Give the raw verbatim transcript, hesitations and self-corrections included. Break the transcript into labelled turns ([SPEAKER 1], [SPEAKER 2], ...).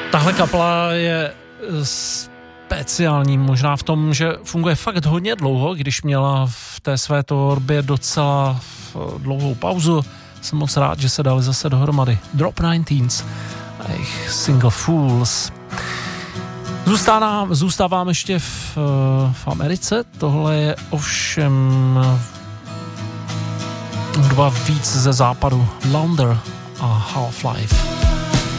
[SPEAKER 1] Tahle kapela je speciální možná v tom, že funguje fakt hodně dlouho, když měla v té své tvorbě docela dlouhou pauzu. Jsem moc rád, že se dali zase dohromady. Drop devatenáct a jejich single Fools. Zůstávám, zůstávám ještě v, v Americe. Tohle je ovšem hudba víc ze západu. Launder a Half-Life.